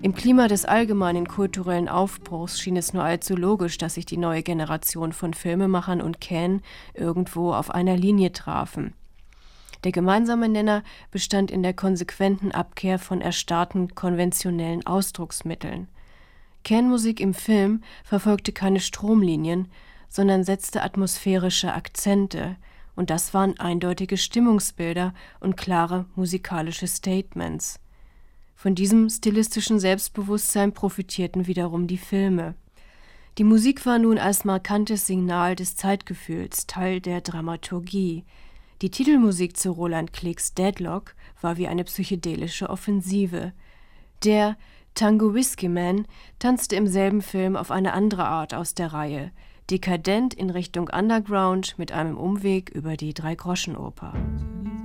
Im Klima des allgemeinen kulturellen Aufbruchs schien es nur allzu logisch, dass sich die neue Generation von Filmemachern und Cannes irgendwo auf einer Linie trafen. Der gemeinsame Nenner bestand in der konsequenten Abkehr von erstarrten konventionellen Ausdrucksmitteln. Cannes-Musik im Film verfolgte keine Stromlinien, sondern setzte atmosphärische Akzente, und das waren eindeutige Stimmungsbilder und klare musikalische Statements. Von diesem stilistischen Selbstbewusstsein profitierten wiederum die Filme. Die Musik war nun als markantes Signal des Zeitgefühls Teil der Dramaturgie. Die Titelmusik zu Roland Klicks Deadlock war wie eine psychedelische Offensive. Der Tango Whiskey Man tanzte im selben Film auf eine andere Art aus der Reihe, dekadent in Richtung Underground mit einem Umweg über die Dreigroschenoper.